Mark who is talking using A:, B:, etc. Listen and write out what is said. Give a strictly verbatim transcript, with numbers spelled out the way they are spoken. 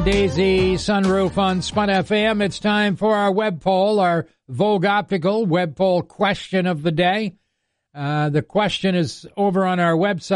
A: Daisy Sunroof on Spun F M. It's time for our web poll, our Vogue Optical web poll question of the day. Uh, the question is over on our website.